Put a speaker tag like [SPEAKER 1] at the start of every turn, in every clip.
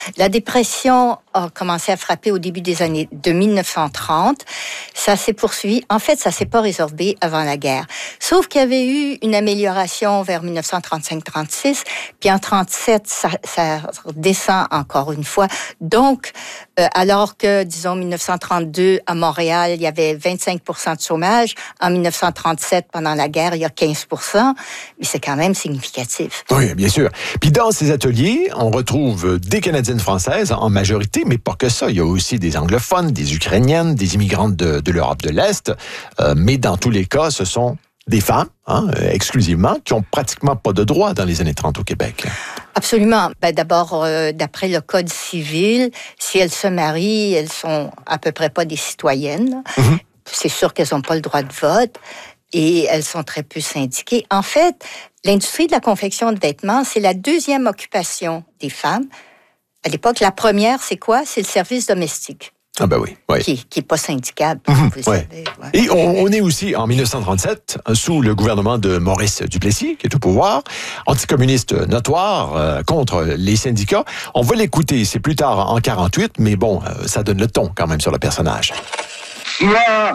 [SPEAKER 1] La dépression a commencé à frapper au début des années de 1930. Ça s'est poursuivi. En fait, ça s'est pas résorbé avant la guerre. Sauf qu'il y avait eu une amélioration vers 1935-36, puis en 37, ça descend encore une fois. Donc, alors que, disons, 1932, à Montréal, il y avait 25% de chômage. En 1937, pendant la guerre, il y a 15%. Mais c'est quand même significatif.
[SPEAKER 2] Oui, bien sûr. Puis dans ces ateliers, on retrouve des Canadiennes françaises en majorité, mais pas que ça. Il y a aussi des anglophones, des Ukrainiennes, des immigrantes de l'Europe de l'Est. Mais dans tous les cas, ce sont des femmes, exclusivement, qui ont pratiquement pas de droits dans les années 30 au Québec.
[SPEAKER 1] Absolument. D'abord, d'après le Code civil, si elles se marient, elles sont à peu près pas des citoyennes. Mm-hmm. C'est sûr qu'elles n'ont pas le droit de vote et elles sont très peu syndiquées. En fait, l'industrie de la confection de vêtements, c'est la deuxième occupation des femmes. À l'époque, la première, c'est quoi? C'est le service domestique.
[SPEAKER 2] Ah ben oui.
[SPEAKER 1] Qui n'est pas syndicable, vous le savez. Ouais.
[SPEAKER 2] Et on est aussi en 1937, sous le gouvernement de Maurice Duplessis, qui est au pouvoir, anticommuniste notoire contre les syndicats. On va l'écouter, c'est plus tard en 48, mais bon, ça donne le ton quand même sur le personnage.
[SPEAKER 3] Il a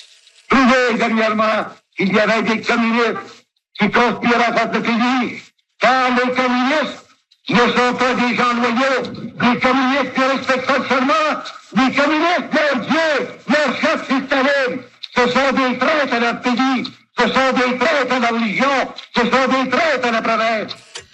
[SPEAKER 3] trouvé dernièrement qu'il y avait des communistes qui conspiraient contre le pays, car les communistes ne sont pas des gens loyaux, les communistes ne respectent seulement les communistes, leur Dieu, leur chef, c'est Staline. Ce sont des traîtres à leur pays, ce sont des traîtres à la religion, ce sont des traîtres à la province.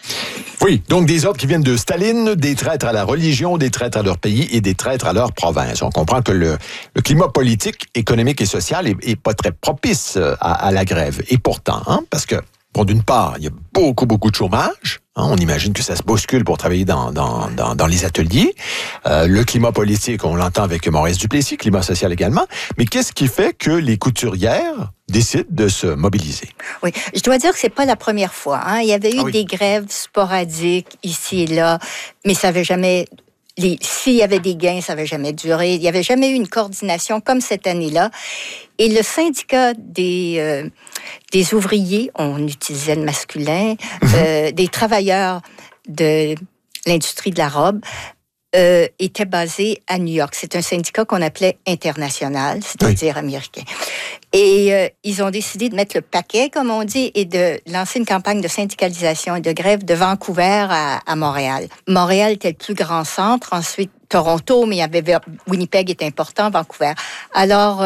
[SPEAKER 2] Oui, donc des ordres qui viennent de Staline, des traîtres à la religion, des traîtres à leur pays et des traîtres à leur province. On comprend que le climat politique, économique et social est pas très propice à la grève. Et pourtant, parce que, bon, d'une part, il y a beaucoup de chômage. On imagine que ça se bouscule pour travailler dans les ateliers. Le climat politique, on l'entend avec Maurice Duplessis, climat social également. Mais qu'est-ce qui fait que les couturières décident de se mobiliser?
[SPEAKER 1] Oui, je dois dire que c'est pas la première fois. Il y avait eu des grèves sporadiques ici et là, mais ça n'avait jamais... S'il y avait des gains, ça n'avait jamais duré. Il n'y avait jamais eu une coordination comme cette année-là. Et le syndicat des ouvriers, on utilisait le masculin, des travailleurs de l'industrie de la robe, était basé à New York. C'est un syndicat qu'on appelait international, c'est-à-dire américain. Et ils ont décidé de mettre le paquet, comme on dit, et de lancer une campagne de syndicalisation et de grève de Vancouver à Montréal. Montréal était le plus grand centre, ensuite Toronto, mais il y avait Winnipeg est important, Vancouver. Alors,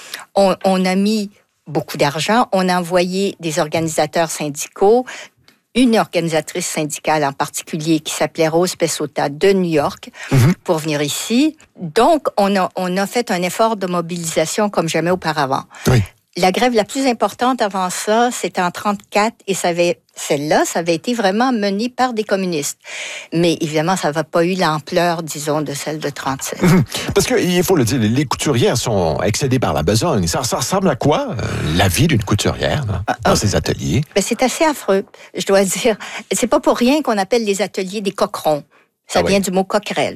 [SPEAKER 1] on a mis beaucoup d'argent, on a envoyé des organisateurs syndicaux, une organisatrice syndicale en particulier qui s'appelait Rose Pessota de New York pour venir ici. Donc, on a fait un effort de mobilisation comme jamais auparavant. Oui. La grève la plus importante avant ça, c'était en 1934 et celle-là, ça avait été vraiment menée par des communistes. Mais évidemment, ça n'avait pas eu l'ampleur, disons, de celle de 1937.
[SPEAKER 2] Parce qu'il faut le dire, les couturières sont excédées par la besogne. Ça ressemble à quoi, la vie d'une couturière dans ces ateliers? C'est
[SPEAKER 1] assez affreux, je dois dire. C'est pas pour rien qu'on appelle les ateliers des coquerons. Ça vient du mot coquerelle.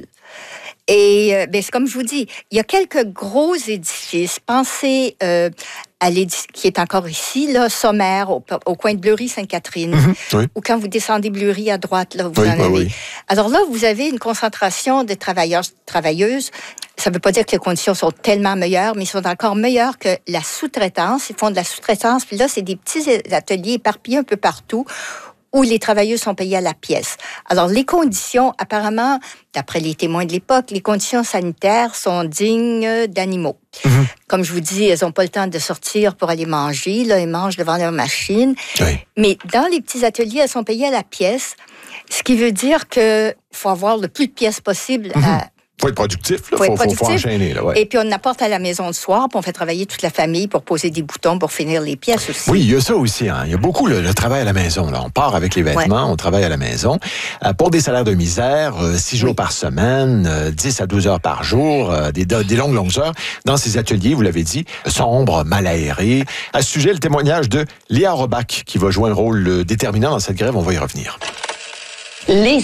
[SPEAKER 1] Et c'est comme je vous dis, il y a quelques gros édifices. Pensez à l'édifice qui est encore ici, là, sommaire, au coin de Bleury-Sainte-Catherine, ou quand vous descendez Bleury à droite, là, vous en avez. Oui. Alors là, vous avez une concentration de travailleurs, travailleuses. Ça ne veut pas dire que les conditions sont tellement meilleures, mais ils sont encore meilleures que la sous-traitance. Ils font de la sous-traitance, puis là, c'est des petits ateliers éparpillés un peu partout, où les travailleuses sont payées à la pièce. Alors, les conditions, apparemment, d'après les témoins de l'époque, les conditions sanitaires sont dignes d'animaux. Comme je vous dis, elles n'ont pas le temps de sortir pour aller manger. Là, elles mangent devant leur machine. Oui. Mais dans les petits ateliers, elles sont payées à la pièce, ce qui veut dire qu'il faut avoir le plus de pièces possible
[SPEAKER 2] faut être productif, là. Faut enchaîner, là,
[SPEAKER 1] Et puis, on apporte à la maison le soir, puis on fait travailler toute la famille pour poser des boutons, pour finir les pièces aussi.
[SPEAKER 2] Oui, il y a ça aussi, Il y a beaucoup le travail à la maison, là. On part avec les vêtements, on travaille à la maison. Pour des salaires de misère, 6 jours par semaine, 10 à 12 heures par jour, des longues heures. Dans ces ateliers, vous l'avez dit, sombres, mal aérés. À ce sujet, le témoignage de Léa Robach, qui va jouer un rôle déterminant dans cette grève. On va y revenir.
[SPEAKER 4] Les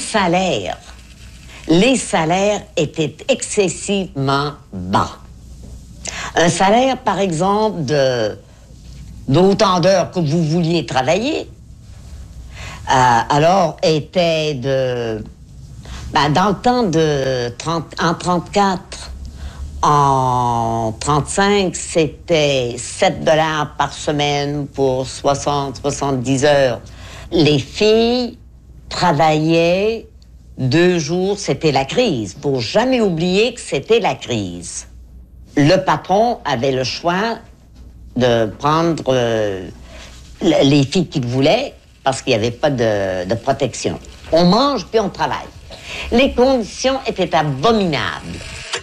[SPEAKER 4] salaires étaient excessivement bas. Un salaire, par exemple, d'autant d'heures que vous vouliez travailler, alors était de Dans le temps en 34, en 35, c'était 7 $ par semaine pour 70 heures. Les filles travaillaient 2 jours, c'était la crise. Faut jamais oublier que c'était la crise. Le patron avait le choix de prendre les filles qu'il voulait parce qu'il n'y avait pas de protection. On mange puis on travaille. Les conditions étaient abominables.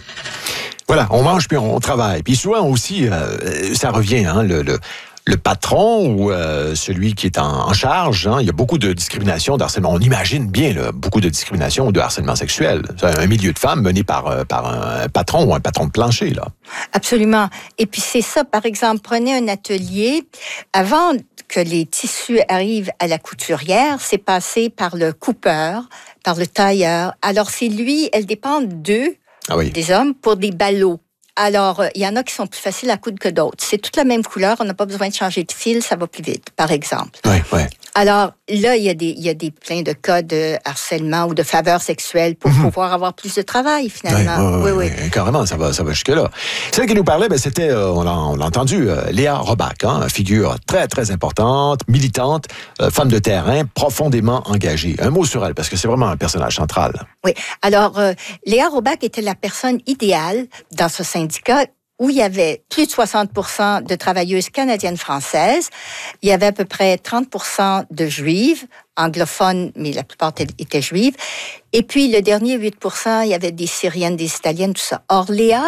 [SPEAKER 2] Voilà, on mange puis on travaille. Puis souvent aussi, ça revient, hein, le patron ou celui qui est en charge, hein, il y a beaucoup de discrimination, d'harcèlement. On imagine bien là, beaucoup de discrimination ou de harcèlement sexuel. C'est un milieu de femmes mené par un patron ou un patron de plancher, là.
[SPEAKER 1] Absolument. Et puis c'est ça, par exemple, prenez un atelier. Avant que les tissus arrivent à la couturière, c'est passé par le coupeur, par le tailleur. Alors c'est lui, elle dépend d'eux, des hommes, pour des ballots. Alors, il y en a qui sont plus faciles à coudre que d'autres. C'est toute la même couleur, on n'a pas besoin de changer de fil, ça va plus vite, par exemple.
[SPEAKER 2] Oui.
[SPEAKER 1] Alors, là, il y a des plein de cas de harcèlement ou de faveur sexuelle pour pouvoir avoir plus de travail, finalement.
[SPEAKER 2] Oui. Carrément, ça va jusque-là. Celle qui nous parlait, c'était, on l'a entendu, Léa Robach, hein, figure très, très importante, militante, femme de terrain, profondément engagée. Un mot sur elle, parce que c'est vraiment un personnage central.
[SPEAKER 1] Oui. Alors, Léa Robach était la personne idéale dans ce syndicat où il y avait plus de 60% de travailleuses canadiennes-françaises. Il y avait à peu près 30% de juives, anglophones, mais la plupart étaient juives. Et puis, le dernier 8%, il y avait des Syriennes, des Italiennes, tout ça. Or, Léa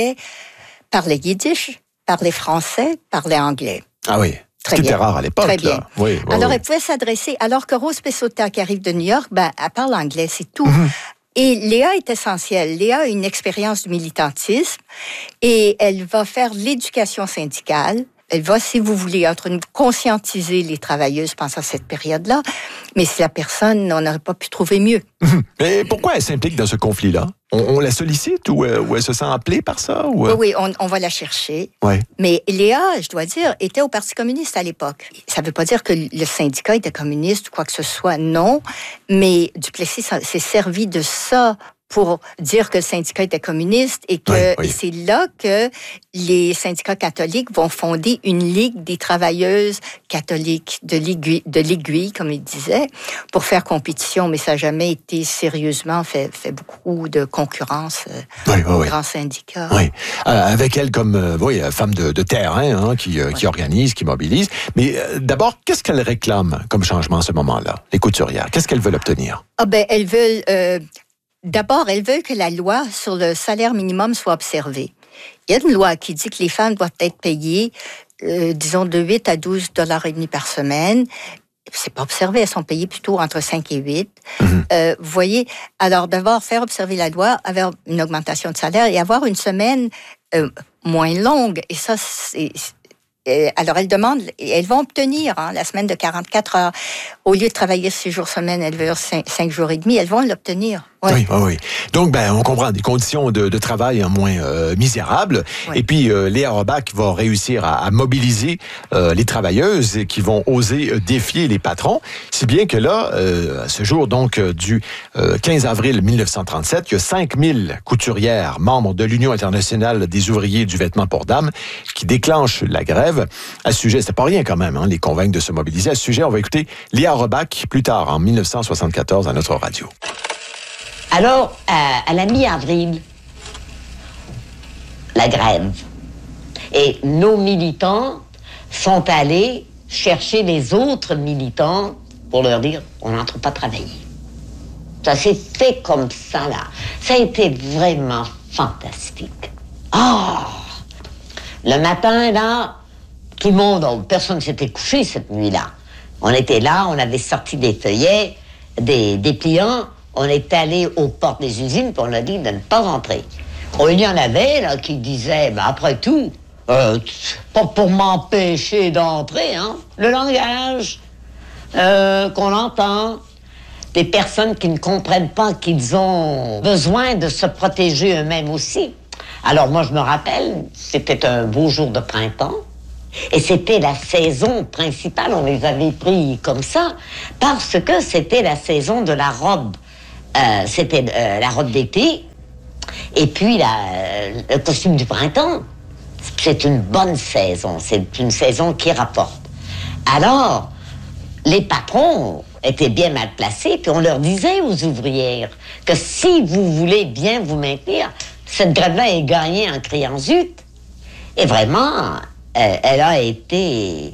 [SPEAKER 1] parlait yiddish, parlait français, parlait anglais.
[SPEAKER 2] Ah oui. Tout était rare à l'époque.
[SPEAKER 1] Très bien.
[SPEAKER 2] Là. Oui,
[SPEAKER 1] alors, elle pouvait s'adresser... Alors que Rose Pessotta, qui arrive de New York, elle parle anglais, c'est tout. Et Léa est essentielle. Léa a une expérience du militantisme et elle va faire l'éducation syndicale. Elle va, si vous voulez, conscientiser les travailleuses pendant cette période-là. Mais si la personne, on n'aurait pas pu trouver mieux.
[SPEAKER 2] Mais pourquoi elle s'implique dans ce conflit-là? On la sollicite ou elle se sent appelée par ça? Ou...
[SPEAKER 1] Oui, on va la chercher.
[SPEAKER 2] Ouais.
[SPEAKER 1] Mais Léa, je dois dire, était au Parti communiste à l'époque. Ça ne veut pas dire que le syndicat était communiste ou quoi que ce soit, non. Mais Duplessis s'est servi de ça pour dire que le syndicat était communiste et que c'est là que les syndicats catholiques vont fonder une ligue des travailleuses catholiques de l'aiguille, comme ils disaient, pour faire compétition, mais ça n'a jamais été sérieusement fait beaucoup de concurrence aux grands syndicats.
[SPEAKER 2] Oui, avec elle comme femme de terrain, hein, qui organise, qui mobilise. Mais d'abord, qu'est-ce qu'elle réclame comme changement à ce moment-là, les couturières? Qu'est-ce qu'elles veulent obtenir?
[SPEAKER 1] Elles veulent... D'abord, elles veulent que la loi sur le salaire minimum soit observée. Il y a une loi qui dit que les femmes doivent être payées, disons, de 8 à 12,5 $ par semaine. C'est pas observé, elles sont payées plutôt entre 5 et 8. Vous voyez, alors d'abord, faire observer la loi, avoir une augmentation de salaire et avoir une semaine moins longue. Et ça, alors, elles vont obtenir la semaine de 44 heures. Au lieu de travailler 6 jours semaine, elles veulent 5 jours et demi, elles vont l'obtenir. Ouais.
[SPEAKER 2] Oui. Donc, on comprend des conditions de travail moins misérables. Ouais. Et puis, Léa Robach va réussir à mobiliser les travailleuses qui vont oser défier les patrons. Si bien que là, à ce jour donc du 15 avril 1937, il y a 5000 couturières membres de l'Union internationale des ouvriers du vêtement pour dames qui déclenchent la grève. À ce sujet, c'est pas rien quand même, les convaincre de se mobiliser. À ce sujet, on va écouter Léa Robach plus tard, en 1974, à notre radio.
[SPEAKER 4] Alors, à la mi-avril, la grève. Et nos militants sont allés chercher les autres militants pour leur dire « on n'entre pas travailler ». Ça s'est fait comme ça, là. Ça a été vraiment fantastique. Le matin, là, tout le monde, personne ne s'était couché cette nuit-là. On était là, on avait sorti des feuillets, des dépliants. On est allé aux portes des usines, puis on a dit de ne pas rentrer. Il y en avait là qui disaient, après tout, pas pour m'empêcher d'entrer, le langage qu'on entend, des personnes qui ne comprennent pas qu'ils ont besoin de se protéger eux-mêmes aussi. Alors moi, je me rappelle, c'était un beau jour de printemps, et c'était la saison principale, on les avait pris comme ça, parce que c'était la saison de la robe c'était la robe d'été, et puis le costume du printemps. C'est une bonne saison, c'est une saison qui rapporte. Alors, les patrons étaient bien mal placés, puis on leur disait aux ouvrières que si vous voulez bien vous maintenir, cette grève-là est gagnée en criant zut. Et vraiment, elle a été